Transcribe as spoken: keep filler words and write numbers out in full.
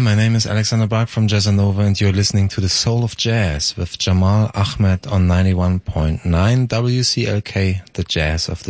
my name is Alexander Bark from Jazzanova, and you're listening to The Soul of Jazz with Jamal Ahmed on ninety-one point nine W C L K, the Jazz of the